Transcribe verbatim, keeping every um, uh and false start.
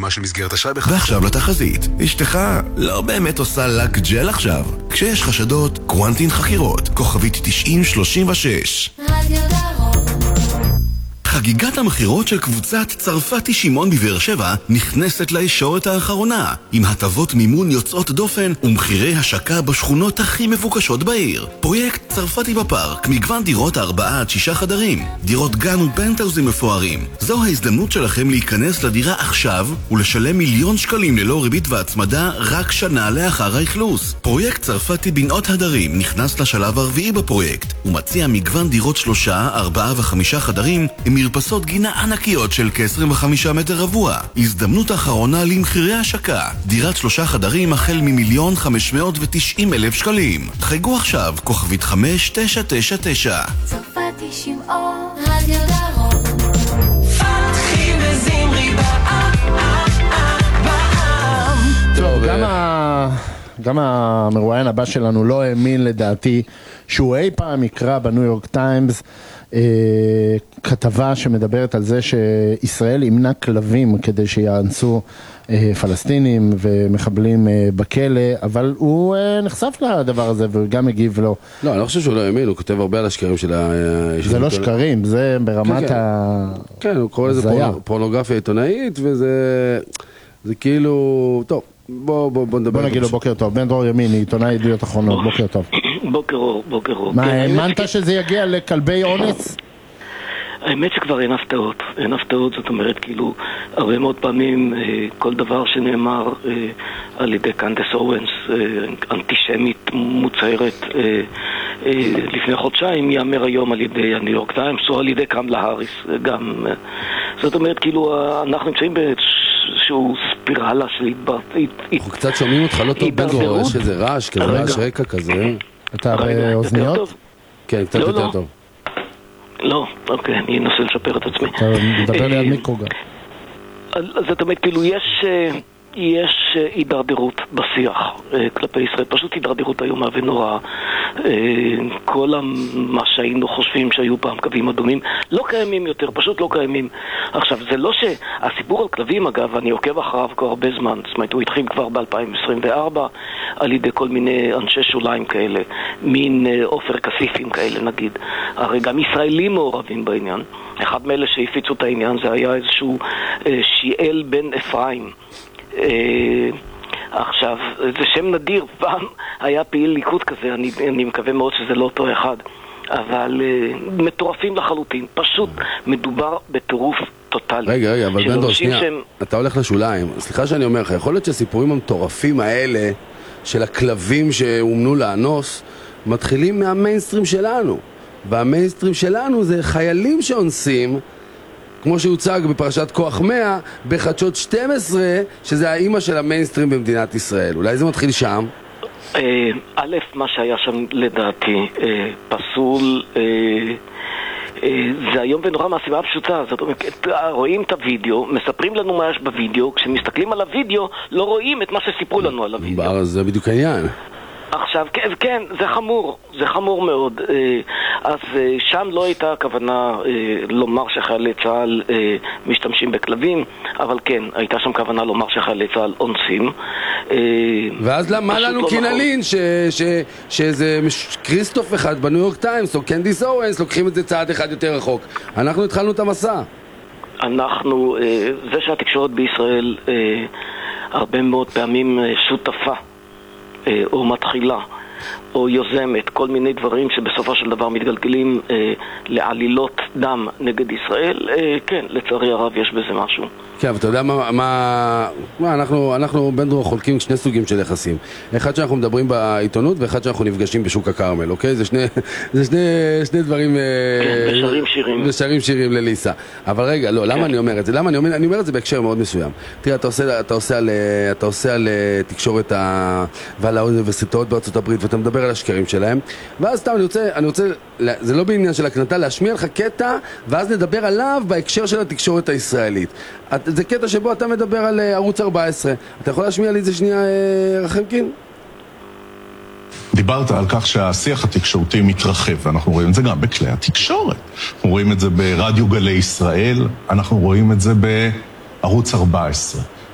הקמה של מסגרת אשראי בחסות. ועכשיו לתחזית. אשתך לא באמת עושה לק ג'ל עכשיו. כשיש חשדות, קוונטין חקירות. כוכבית תשעים שלושים ושש. רדיו דרום. חגיגת המחירות של קבוצת צרפתי שמעון בבאר שבע נכנסת לישורת האחרונה, עם הטבות מימון יוצאות דופן ומחירי השקה בשכונות הכי מבוקשות בעיר. פרויקט צרפתי בפארק, מגוון דירות ארבעה עד שישה חדרים, דירות גן ופנטהאוזים מפוארים. זו ההזדמנות שלכם להיכנס לדירה עכשיו ולשלם מיליון שקלים ללא ריבית והצמדה רק שנה לאחר האכלוס. פרויקט צרפתי בנאות הדרים נכנס לשלב הרביעי בפרויקט ומציע מגוון דירות שלושה, ארבעה וחמישה חדרים עם מרפסות גינה ענקיות של כ-עשרים וחמישה מטר רבוע. הזדמנות אחרונה למחירי השקה. דירת שלושה חדרים החל ממיליון חמש מאות ותשעים אלף שקלים. חייגו עכשיו, כוכבית חמש תשע תשע תשע. צרפתי שמעון, רדיו דרום. פתחי וזמרי בעם. טוב, גם ה... גם המרואיין הבא שלנו לא האמין לדעתי שהוא אי פעם יקרא בניו יורק טיימס אה, כתבה שמדברת על זה שישראל ימנע כלבים כדי שיאנסו אה, פלסטינים ומחבלים אה, בכלא, אבל הוא אה, נחשף לדבר הזה וגם הגיב לו. לא, אני לא חושב שהוא לא האמין, הוא כותב הרבה על השקרים של ה... זה לא שקרים, זה ברמת ה... כן, הוא קורא לזה פורנוגרפיה עיתונאית, וזה זה כאילו... טוב. בוא, בוא, בוא נדבר. בוא נגיד לו בוקר טוב. בן דרור ימיני, עיתונאי ידיעות אחרונות, בוקר טוב. בוקר אור, בוקר אור. מה, האמנת שזה יגיע לכלבי אונס? האמת שכבר אין הפתעות. אין הפתעות, זאת אומרת, כאילו, הרבה מאוד פעמים כל דבר שנאמר על ידי קנדס אורנס, אנטישמית מוצהרת לפני חודשיים, יאמר היום על ידי הניו יורק טיימס או על ידי קמלה האריס גם. זאת אומרת, כאילו, אנחנו נמצאים באיזשהו ספירלה של התבטאות. אנחנו קצת שומעים אותך לא טוב, בן דרור, יש איזה רעש, כזה רעש רקע כזה. אתה באוזניות? כן, קצת יותר טוב. לא, אוקיי, אני אנסה לשפר את עצמי. אתה מדבר לי על מיקרו גם. זאת אומרת, כאילו, יש... יש הידרדרות בשיח כלפי ישראל, פשוט הידרדרות איומה ונורא. כל מה שהיינו חושבים שהיו פעם קווים אדומים לא קיימים יותר, פשוט לא קיימים. עכשיו, זה לא שהסיפור על כלבים, אגב, אני עוקב אחריו כבר הרבה זמן, זאת אומרת, הוא התחיל כבר ב-אלפיים עשרים וארבע על ידי כל מיני אנשי שוליים כאלה, מין אופר כסיפים כאלה נגיד. הרי גם ישראלים מעורבים בעניין. אחד מאלה שהפיצו את העניין זה היה איזשהו שיעל בן אפרים. עכשיו, זה שם נדיר, פעם היה פעיל ליכוד כזה, אני, אני מקווה מאוד שזה לא אותו אחד, אבל uh, מטורפים לחלוטין, פשוט מדובר בטירוף טוטלי. רגע, רגע, אבל בן דור, שנייה, שם... אתה הולך לשוליים, סליחה שאני אומר לך, יכול להיות שהסיפורים המטורפים האלה של הכלבים שאומנו לאנוס מתחילים מהמיינסטרים שלנו, והמיינסטרים שלנו זה חיילים שאונסים, כמו שהוצג בפרשת כוח מאה, בחדשות שתים עשרה, שזה האימא של המיינסטרים במדינת ישראל. אולי זה מתחיל שם? א', מה שהיה שם לדעתי פסול, זה היום ונורא מהסיבה הפשוטה. זאת אומרת, רואים את הוידאו, מספרים לנו מה יש בוידאו, כשמסתכלים על הוידאו לא רואים את מה שסיפרו לנו על הוידאו. זה בדיוק העניין. עכשיו, כן, כן, זה חמור, זה חמור מאוד. אז שם לא הייתה הכוונה לומר שחיילי צה"ל משתמשים בכלבים, אבל כן, הייתה שם כוונה לומר שחיילי צה"ל אונסים. ואז למה לנו קינלין שזה כריסטוף אחד בניו יורק טיימס או קנדיס אורנס לוקחים את זה צעד אחד יותר רחוק? אנחנו התחלנו את המסע. אנחנו, זה שהתקשורת בישראל הרבה מאוד פעמים שותפה או מתחילה או יוזמת כל מיני דברים שבסופו של דבר מתגלגלים אה, לעלילות דם נגד ישראל, אה, כן, לצערי הרב יש בזה משהו. כן, אבל אתה יודע מה, מה, מה אנחנו, אנחנו בן דרור חולקים שני סוגים של יחסים. אחד שאנחנו מדברים בעיתונות ואחד שאנחנו נפגשים בשוק הכרמל, אוקיי? זה שני, זה שני, שני דברים... כן, בשרים שירים. בשרים שירים לליסה. אבל רגע, לא, למה אני אומר את זה? למה אני אומר, אני אומר את זה בהקשר מאוד מסוים. תראה, אתה עושה, אתה עושה על, אתה עושה על תקשורת ה... ועל האוניברסיטאות בארצות הברית, ואתה מדבר על השקרים שלהם, ואז סתם אני רוצה, אני רוצה, זה לא בעניין של הקנטה, להשמיע לך קטע, ואז נדבר עליו בהקשר של התקשורת הישראלית. זה קטע שבו אתה מדבר על ערוץ ארבע עשרה. אתה יכול להשמיע לי את זה שנייה, רחמקין? דיברת על כך שהשיח התקשורתי מתרחב, ואנחנו רואים את זה גם בכלי התקשורת. אנחנו רואים את זה ברדיו גלי ישראל, אנחנו רואים את זה בערוץ ארבע עשרה.